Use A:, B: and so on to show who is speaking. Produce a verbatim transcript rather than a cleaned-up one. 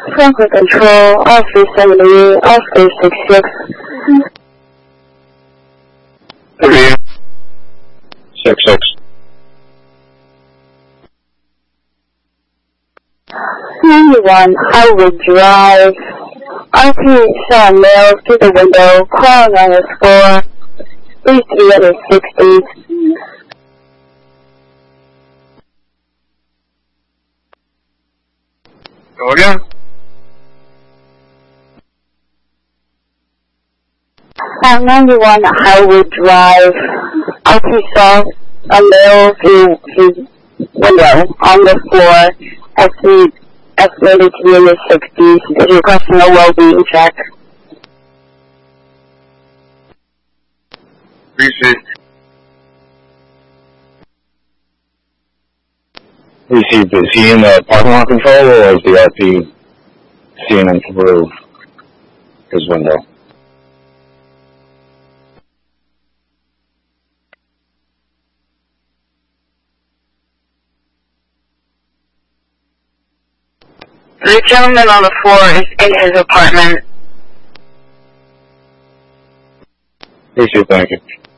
A: Franklin Control, all three seventy, all three sixty-six.
B: three six six.
A: ninety-one Highwood Drive. R P saw a male through the window, crawling on the floor. Please to the other sixties.
B: Go again.
A: At ninety-one Highwood Drive, R P saw a male through his window on the floor, estimated, estimated to be in the sixties. Is requesting a well-being check.
B: B C. Received. Is he in the parking lot control, or is the R P seeing him through his window?
A: The gentleman on the floor is in his apartment.
B: B C, thank you.